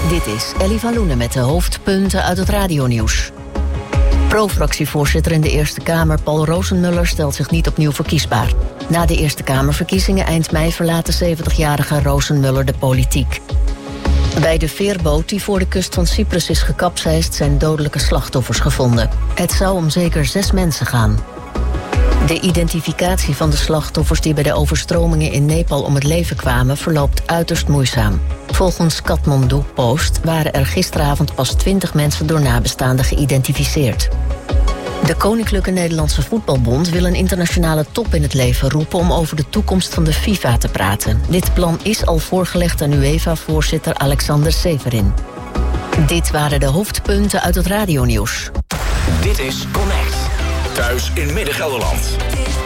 Dit is Ellie van Loenen met de hoofdpunten uit het radionieuws. Pro-fractievoorzitter in de Eerste Kamer Paul Rozenmuller stelt zich niet opnieuw verkiesbaar. Na de Eerste Kamerverkiezingen eind mei verlaat de 70-jarige Rozenmuller de politiek. Bij de veerboot die voor de kust van Cyprus is gekapseist zijn dodelijke slachtoffers gevonden. Het zou om zeker 6 mensen gaan. De identificatie van de slachtoffers die bij de overstromingen in Nepal om het leven kwamen verloopt uiterst moeizaam. Volgens Kathmandu Post waren er gisteravond pas 20 mensen door nabestaanden geïdentificeerd. De Koninklijke Nederlandse Voetbalbond wil een internationale top in het leven roepen om over de toekomst van de FIFA te praten. Dit plan is al voorgelegd aan UEFA-voorzitter Alexander Severin. Dit waren de hoofdpunten uit het radionieuws. Dit is Connect. Thuis in Midden-Gelderland.